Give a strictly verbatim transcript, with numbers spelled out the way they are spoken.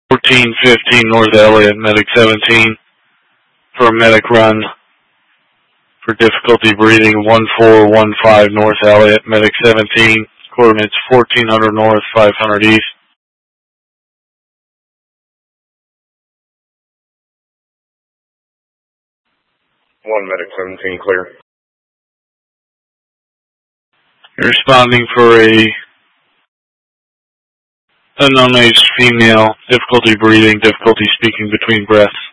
fourteen fifteen North Elliott, medic seventeen, for a medic run for difficulty breathing, one four one five North Elliott, medic seventeen, coordinates fourteen hundred north, five hundred east. one medic seventeen, clear. You're responding for a unknown age female, difficulty breathing, difficulty speaking between breaths.